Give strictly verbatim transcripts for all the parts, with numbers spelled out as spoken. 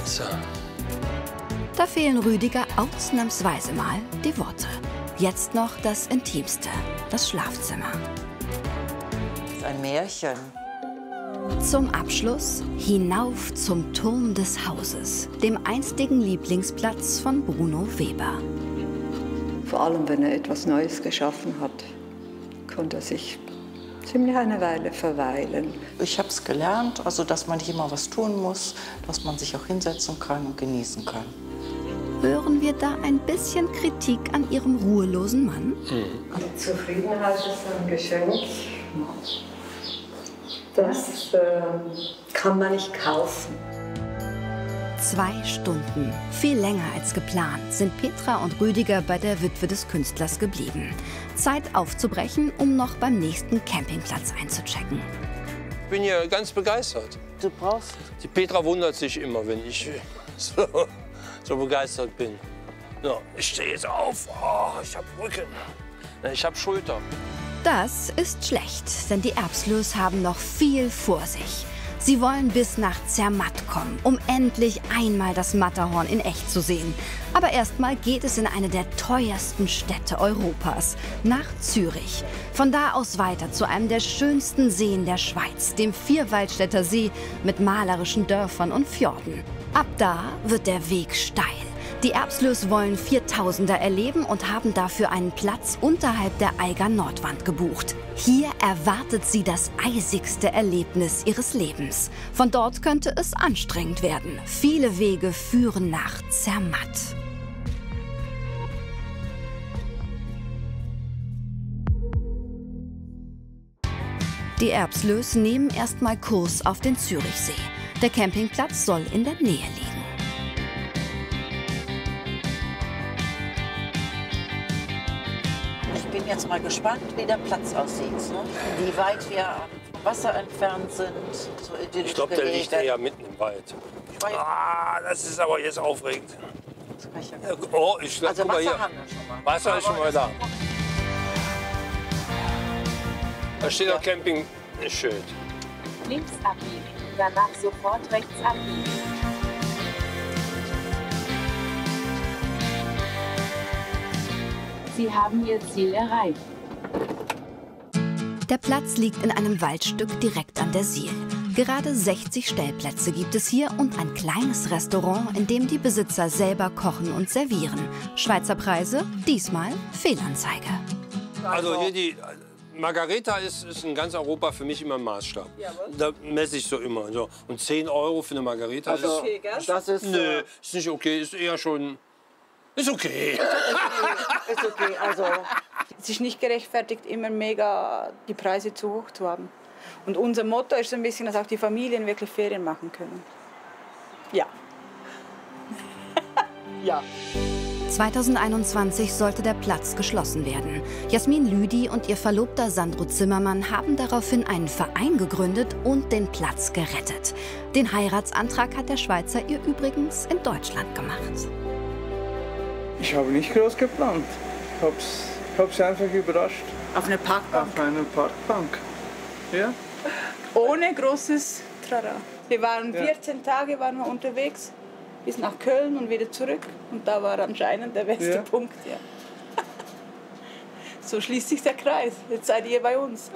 So. Da fehlen Rüdiger ausnahmsweise mal die Worte. Jetzt noch das Intimste, das Schlafzimmer. Das ist ein Märchen. Zum Abschluss hinauf zum Turm des Hauses, dem einstigen Lieblingsplatz von Bruno Weber. Vor allem, wenn er etwas Neues geschaffen hat, konnte er sich ziemlich eine Weile verweilen. Ich habe es gelernt, also dass man nicht immer was tun muss, dass man sich auch hinsetzen kann und genießen kann. Hören wir da ein bisschen Kritik an Ihrem ruhelosen Mann? Die Zufriedenheit ist ein Geschenk. Das äh, kann man nicht kaufen. Zwei Stunden, viel länger als geplant, sind Petra und Rüdiger bei der Witwe des Künstlers geblieben. Zeit aufzubrechen, um noch beim nächsten Campingplatz einzuchecken. Ich bin hier ganz begeistert. Du brauchst... Die Petra wundert sich immer, wenn ich so, so begeistert bin. So, ich stehe jetzt auf. Oh, ich habe Rücken. Ich habe Schulter. Das ist schlecht, denn die Erbslöws haben noch viel vor sich. Sie wollen bis nach Zermatt kommen, um endlich einmal das Matterhorn in echt zu sehen. Aber erstmal geht es in eine der teuersten Städte Europas, nach Zürich. Von da aus weiter zu einem der schönsten Seen der Schweiz, dem Vierwaldstätter See mit malerischen Dörfern und Fjorden. Ab da wird der Weg steil. Die Erbslöws wollen viertausender erleben und haben dafür einen Platz unterhalb der Eiger Nordwand gebucht. Hier erwartet sie das eisigste Erlebnis ihres Lebens. Von dort könnte es anstrengend werden. Viele Wege führen nach Zermatt. Die Erbslöws nehmen erstmal Kurs auf den Zürichsee. Der Campingplatz soll in der Nähe liegen. Ich bin jetzt mal gespannt, wie der Platz aussieht. Ne? Wie weit wir vom Wasser entfernt sind. So ich glaube, der liegt eher mitten im Wald. Ah, das ist aber jetzt aufregend. Ja, oh, ich glaub, also guck mal Wasser hier. haben wir schon mal. Wasser ist schon mal da. Da steht ein Camping-Schild. Links abbiegen, danach sofort rechts abbiegen. Sie haben Ihr Ziel erreicht. Der Platz liegt in einem Waldstück direkt an der Sihl. Gerade sechzig Stellplätze gibt es hier und ein kleines Restaurant, in dem die Besitzer selber kochen und servieren. Schweizer Preise, diesmal Fehlanzeige. Also hier die Margareta ist, ist in ganz Europa für mich immer ein Maßstab. Da messe ich so immer. So. Und zehn Euro für eine Margareta Also, ist... okay, gell? Das ist... Nö, ist nicht okay, ist eher schon... Ist okay. Ist okay, also... Es ist nicht gerechtfertigt, immer mega die Preise zu hoch zu haben. Und unser Motto ist so ein bisschen, dass auch die Familien wirklich Ferien machen können. Ja. Ja. zweitausendeinundzwanzig sollte der Platz geschlossen werden. Jasmin Lüdi und ihr Verlobter Sandro Zimmermann haben daraufhin einen Verein gegründet und den Platz gerettet. Den Heiratsantrag hat der Schweizer ihr übrigens in Deutschland gemacht. Ich habe nicht groß geplant. Ich habe ich habe sie einfach überrascht. Auf einer Parkbank? Auf einer Parkbank, ja. Ohne großes Trara. Wir waren vierzehn ja. Tage waren wir unterwegs, bis nach Köln und wieder zurück. Und da war anscheinend der beste ja. Punkt. Ja. So schließt sich der Kreis. Jetzt seid ihr bei uns.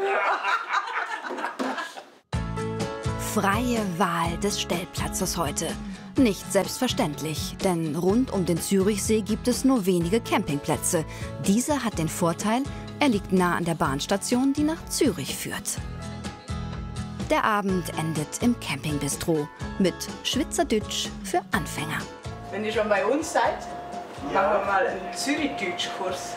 Freie Wahl des Stellplatzes heute. Nicht selbstverständlich, denn rund um den Zürichsee gibt es nur wenige Campingplätze. Dieser hat den Vorteil, er liegt nah an der Bahnstation, die nach Zürich führt. Der Abend endet im Campingbistro mit Schweizerdeutsch für Anfänger. Wenn ihr schon bei uns seid, ja. machen wir mal einen Zürich-Deutsch-Kurs.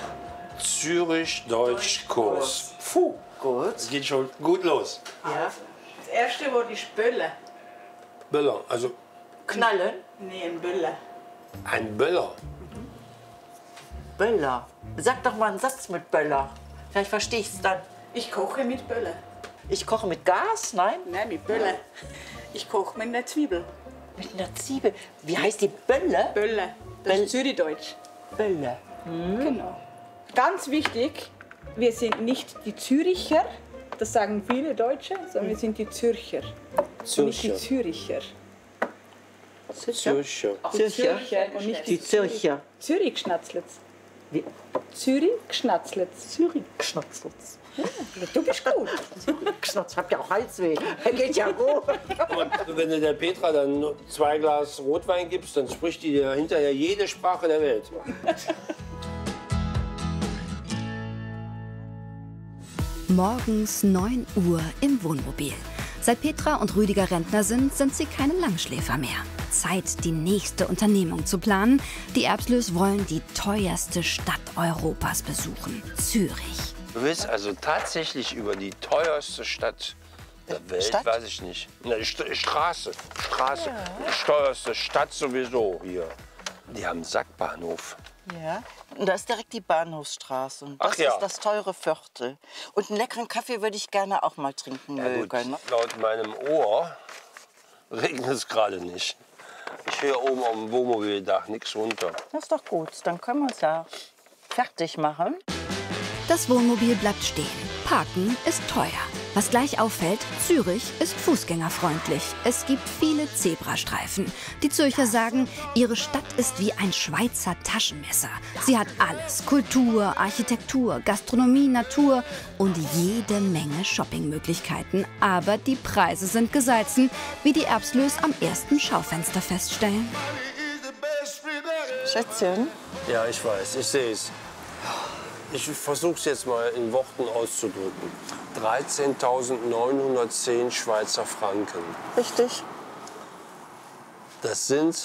Zürich-Deutsch-Kurs. Puh, gut. Das geht schon gut los. Ja. Das erste Wort ist Böller. Böller, also... Knallen? Nee, ein Böller. Ein Böller? Mhm. Böller. Sag doch mal einen Satz mit Böller. Vielleicht verstehe ich es dann. Ich koche mit Böller. Ich koche mit Gas? Nein? Nein, mit Böller. Ich koche mit einer Zwiebel. Mit einer Zwiebel? Wie heißt die Bölle? Böller. Das ist Zürichdeutsch. Bölle. Mhm. Genau. Ganz wichtig, wir sind nicht die Züricher, das sagen viele Deutsche, sondern wir sind die Zürcher. Zürcher. Nicht die Züricher. Zürcher. Zürcher. Und nicht Die Zürcher. Zürich Schnatzlitz. Wie? Zürich Schnatzlitz. Zürich Schnatzlitz. Du bist gut. Schnatz, hab ja auch Halsweh. Er geht ja gut. Und wenn du der Petra dann nur zwei Glas Rotwein gibst, dann spricht die dir hinterher jede Sprache der Welt. Morgens neun Uhr im Wohnmobil. Seit Petra und Rüdiger Rentner sind, sind sie keine Langschläfer mehr. Zeit, die nächste Unternehmung zu planen. Die Erbslös wollen die teuerste Stadt Europas besuchen, Zürich. Du willst also tatsächlich über die teuerste Stadt der Welt, Stadt? weiß ich nicht. Ne, St Straße, Straße, ja. Die teuerste Stadt sowieso hier. Die haben einen Sackbahnhof. Ja, und da ist direkt die Bahnhofsstraße. Und das Ach ja. ist das teure Viertel. Und einen leckeren Kaffee würde ich gerne auch mal trinken Ja, gut, mögen. laut meinem Ohr regnet es gerade nicht. Ich höre oben auf dem Wohnmobildach nichts runter. Das ist doch gut, dann können wir es ja fertig machen. Das Wohnmobil bleibt stehen. Parken ist teuer. Was gleich auffällt, Zürich ist fußgängerfreundlich. Es gibt viele Zebrastreifen. Die Zürcher sagen, ihre Stadt ist wie ein Schweizer Taschenmesser. Sie hat alles. Kultur, Architektur, Gastronomie, Natur und jede Menge Shoppingmöglichkeiten. Aber die Preise sind gesalzen, wie die Erbslös am ersten Schaufenster feststellen. Schätzchen? Ja, ich weiß, ich sehe es. Ich versuche es jetzt mal in Worten auszudrücken. dreizehntausendneunhundertzehn Schweizer Franken. Richtig. Das sind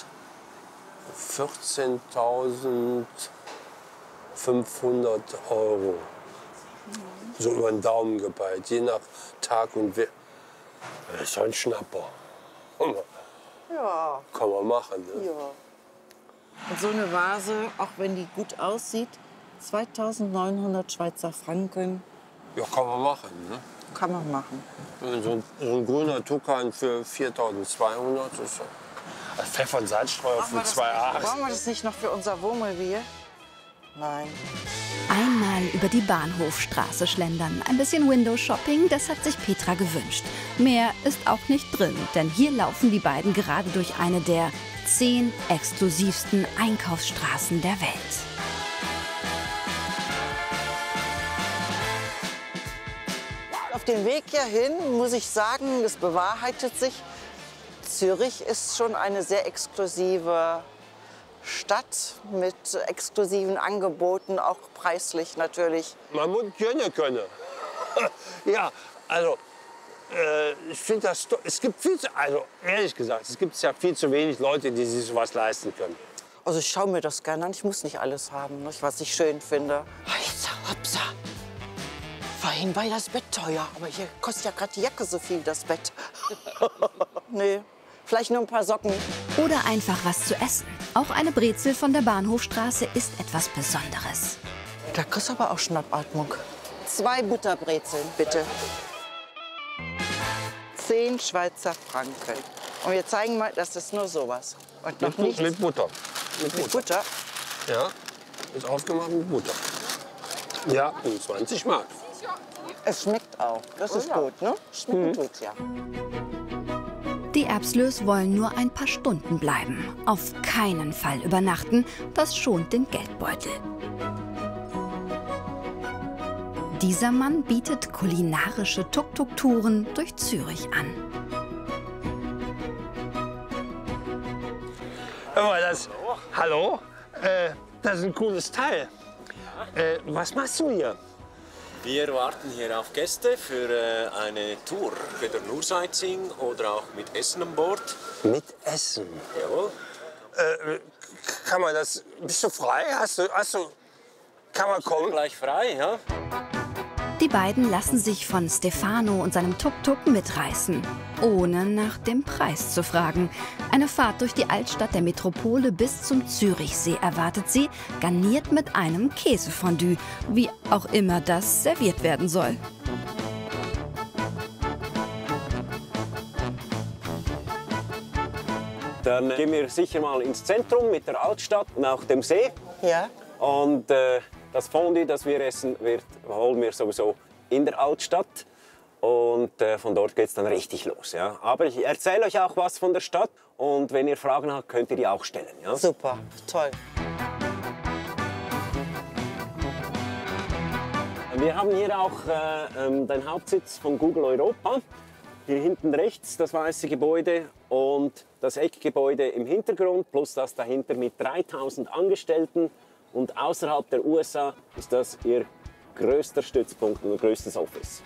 vierzehntausendfünfhundert Euro. So über den Daumen gepeilt, je nach Tag und Wetter. Das ist schon ein Schnapper. Ja. Kann man machen, ne? Ja. Und so eine Vase, auch wenn die gut aussieht, zweitausendneunhundert Schweizer Franken. Ja, kann man machen, ne? Kann man machen. So ein, so ein grüner Tukan für viertausendzweihundert ist ja. Also Pfeffer- und Salzstreuer für zwei Komma acht. Brauchen wir das nicht noch für unser Wohnmobil? Nein. Einmal über die Bahnhofstraße schlendern. Ein bisschen Window-Shopping, das hat sich Petra gewünscht. Mehr ist auch nicht drin, denn hier laufen die beiden gerade durch eine der zehn exklusivsten Einkaufsstraßen der Welt. Auf dem Weg hierhin muss ich sagen, es bewahrheitet sich, Zürich ist schon eine sehr exklusive Stadt mit exklusiven Angeboten, auch preislich natürlich. Man muss gönnen können. Ja, also äh, ich finde das, es gibt viel zu, also ehrlich gesagt, es gibt ja viel zu wenig Leute, die sich sowas leisten können. Also ich schaue mir das gerne an, ich muss nicht alles haben, nicht, was ich schön finde. Heisa, hopsa. Vorhin war das Bett teuer, aber hier kostet ja gerade die Jacke so viel, das Bett. Nee, vielleicht nur ein paar Socken. Oder einfach was zu essen. Auch eine Brezel von der Bahnhofstraße ist etwas Besonderes. Da kriegst du aber auch Schnappatmung. Zwei Butterbrezeln, bitte. Zehn Schweizer Franken. Und wir zeigen mal, das ist nur sowas. Und noch Mit, nichts. mit Butter. Mit Mit Butter. Butter. Ja, ist aufgemacht mit Butter. Ja, und zwanzig Mark. Es schmeckt auch. Das ist gut, ne? Schmeckt gut, ja. Die Erbslös wollen nur ein paar Stunden bleiben. Auf keinen Fall übernachten, das schont den Geldbeutel. Dieser Mann bietet kulinarische Tuk-Tuk-Touren durch Zürich an. Hör mal, das, hallo? Äh, das ist ein cooles Teil. Äh, was machst du hier? Wir warten hier auf Gäste für äh, eine Tour, entweder nur Sightseeing oder auch mit Essen an Bord. Mit Essen? Jawohl. Äh, kann man das, bist du frei? Hast du, hast du, kann man kommen? Gleich frei, ja? Die beiden lassen sich von Stefano und seinem Tuk-Tuk mitreißen, ohne nach dem Preis zu fragen. Eine Fahrt durch die Altstadt der Metropole bis zum Zürichsee erwartet sie, garniert mit einem Käsefondue, wie auch immer das serviert werden soll. Dann gehen wir sicher mal ins Zentrum mit der Altstadt und auch dem See. Ja. Und äh, das Fondue, das wir essen, wird, holen wir sowieso in der Altstadt. Und äh, von dort geht es dann richtig los. Ja. Aber ich erzähle euch auch was von der Stadt. Und wenn ihr Fragen habt, könnt ihr die auch stellen. Ja. Super, toll. Wir haben hier auch äh, ähm, den Hauptsitz von Google Europa. Hier hinten rechts das weiße Gebäude und das Eckgebäude im Hintergrund, plus das dahinter mit dreitausend Angestellten. Und außerhalb der U S A ist das ihr größter Stützpunkt und größtes Office.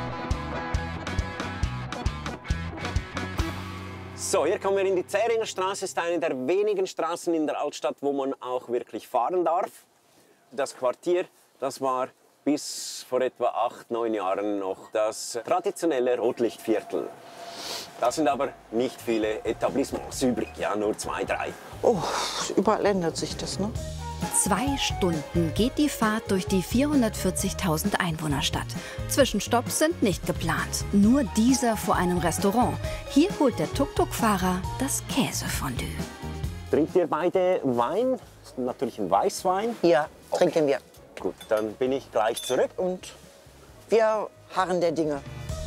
So, hier kommen wir in die Zähringer Straße. Das ist eine der wenigen Straßen in der Altstadt, wo man auch wirklich fahren darf. Das Quartier, das war bis vor etwa acht, neun Jahren noch das traditionelle Rotlichtviertel. Da sind aber nicht viele Etablissements übrig, ja, nur zwei, drei. Oh, überall ändert sich das, ne? Zwei Stunden geht die Fahrt durch die vierhundertvierzigtausend Einwohnerstadt. Zwischenstopps sind nicht geplant, nur dieser vor einem Restaurant. Hier holt der Tuk-Tuk-Fahrer das Käsefondue. Trinkt ihr beide Wein? Das ist natürlich ein Weißwein. Ja, trinken wir. Gut, dann bin ich gleich zurück. Und wir harren der Dinge.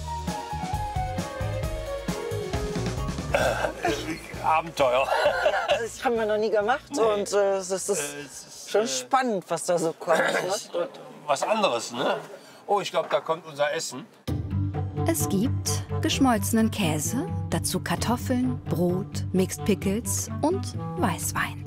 Äh, Abenteuer. Ja, das haben wir noch nie gemacht nee. und äh, es ist, äh, es ist schon äh, spannend, was da so kommt. Ne? Was anderes, ne? Oh, ich glaube, da kommt unser Essen. Es gibt geschmolzenen Käse, dazu Kartoffeln, Brot, Mixed Pickles und Weißwein.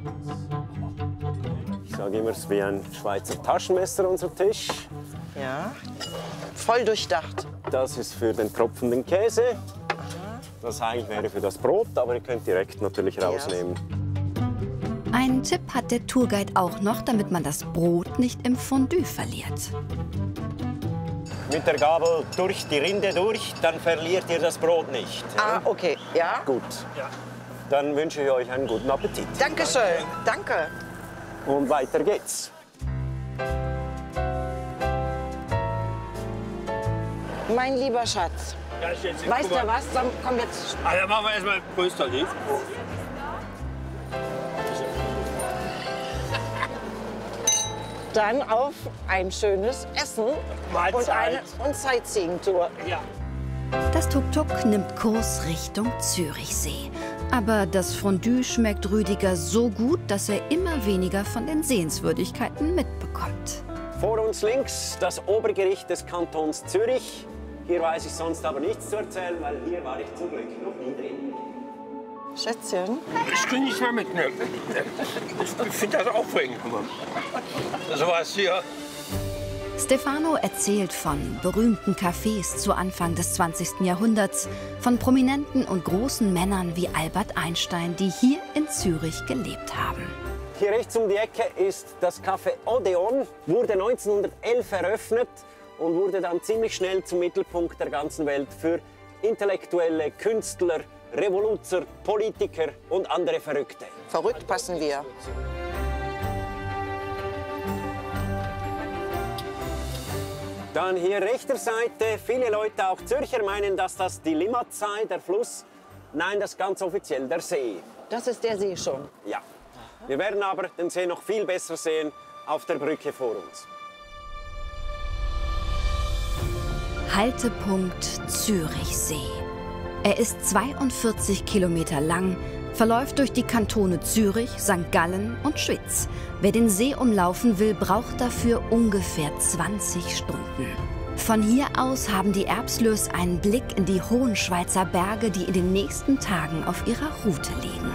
Ich sage immer, es ist wie ein Schweizer Taschenmesser, unser Tisch. Ja, voll durchdacht. Das ist für den tropfenden Käse. Das eigentlich wäre für das Brot, aber ihr könnt direkt natürlich rausnehmen. Einen Tipp hat der Tourguide auch noch, damit man das Brot nicht im Fondue verliert. Mit der Gabel durch die Rinde durch, dann verliert ihr das Brot nicht. Ja? Ah, okay, ja. Gut. Ja. Dann wünsche ich euch einen guten Appetit. Dankeschön, danke. Und weiter geht's. Mein lieber Schatz, ja, jetzt, weißt du was? Dann komm jetzt. Ah, dann machen wir erstmal Prösterli. Dann auf ein schönes Essen Mahlzeit. und eine und Sightseeing-Tour. Ja. Das Tuk-Tuk nimmt Kurs Richtung Zürichsee. Aber das Fondue schmeckt Rüdiger so gut, dass er immer weniger von den Sehenswürdigkeiten mitbekommt. Vor uns links das Obergericht des Kantons Zürich. Hier weiß ich sonst aber nichts zu erzählen, weil hier war ich zum Glück noch nie drin. Schätzchen? Ich kann nicht mehr mitnehmen. Ich finde das aufregend. So was hier. Stefano erzählt von berühmten Cafés zu Anfang des zwanzigsten Jahrhunderts, von Prominenten und großen Männern wie Albert Einstein, die hier in Zürich gelebt haben. Hier rechts um die Ecke ist das Café Odeon, wurde neunzehnhundertelf eröffnet und wurde dann ziemlich schnell zum Mittelpunkt der ganzen Welt für Intellektuelle, Künstler, Revoluzer, Politiker und andere Verrückte. Verrückt passen wir. Dann hier rechter Seite, viele Leute, auch Zürcher, meinen, dass das die Limmat sei, der Fluss. Nein, das ist ganz offiziell der See. Das ist der See schon? Ja. Wir werden aber den See noch viel besser sehen auf der Brücke vor uns. Haltepunkt Zürichsee. Er ist zweiundvierzig Kilometer lang, verläuft durch die Kantone Zürich, Sankt Gallen und Schwyz. Wer den See umlaufen will, braucht dafür ungefähr zwanzig Stunden. Von hier aus haben die Erbslös einen Blick in die hohen Schweizer Berge, die in den nächsten Tagen auf ihrer Route liegen.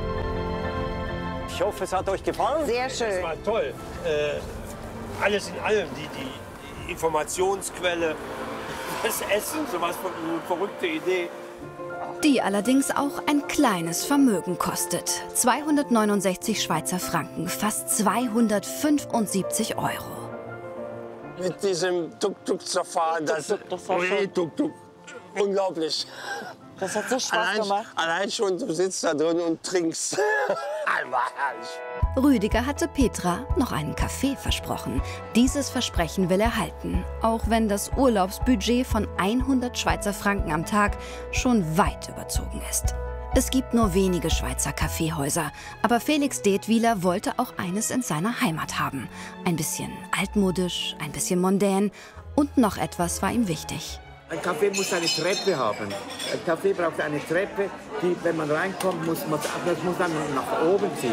Ich hoffe, es hat euch gefallen. Sehr schön. Das war toll. Äh, alles in allem, die, die Informationsquelle, das Essen, sowas von eine verrückte Idee. Die allerdings auch ein kleines Vermögen kostet. zweihundertneunundsechzig Schweizer Franken, fast zweihundertfünfundsiebzig Euro. Mit diesem Tuk-Tuk zu fahren, das ist Tuk-Tuk. Unglaublich. Das hat so Spaß allein, gemacht. Allein schon, du sitzt da drin und trinkst. Einfach herrlich. Rüdiger hatte Petra noch einen Kaffee versprochen. Dieses Versprechen will er halten, auch wenn das Urlaubsbudget von hundert Schweizer Franken am Tag schon weit überzogen ist. Es gibt nur wenige Schweizer Kaffeehäuser, aber Felix Detwiler wollte auch eines in seiner Heimat haben. Ein bisschen altmodisch, ein bisschen mondän und noch etwas war ihm wichtig. Ein Café muss eine Treppe haben. Ein Café braucht eine Treppe, die, wenn man reinkommt, muss man, das muss dann nach oben ziehen.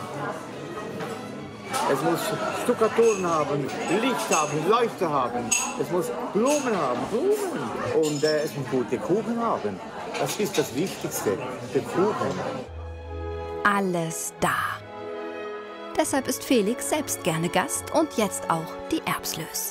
Es muss Stuckaturen haben, Licht haben, Leuchter haben. Es muss Blumen haben, Blumen. Und äh, es muss gute Kuchen haben. Das ist das Wichtigste, der Kuchen. Alles da. Deshalb ist Felix selbst gerne Gast und jetzt auch die Erbslös.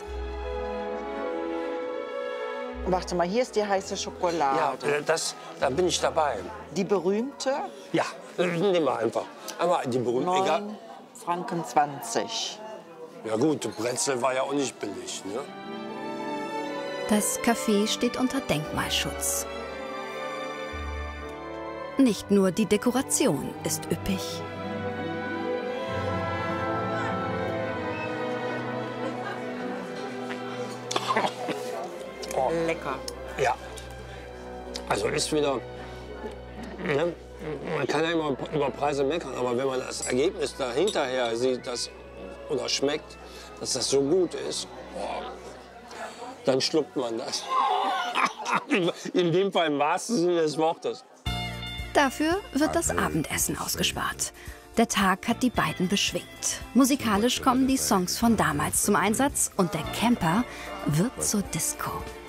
Warte mal, hier ist die heiße Schokolade. Ja, das, da bin ich dabei. Die berühmte? Ja, nehmen wir einfach. Aber die berühmte, egal. neun Franken zwanzig. Ja gut, Brezel war ja auch nicht billig, ne? Das Café steht unter Denkmalschutz. Nicht nur die Dekoration ist üppig. Oh. Lecker. Ja. Also ist wieder. Ne? Man kann ja immer über Preise meckern, aber wenn man das Ergebnis dahinterher sieht, dass, oder schmeckt, dass das so gut ist, boah, dann schluckt man das. In dem Fall im wahrsten Sinne des Wortes. Dafür wird das Abendessen ausgespart. Der Tag hat die beiden beschwingt. Musikalisch kommen die Songs von damals zum Einsatz und der Camper wird zur Disco.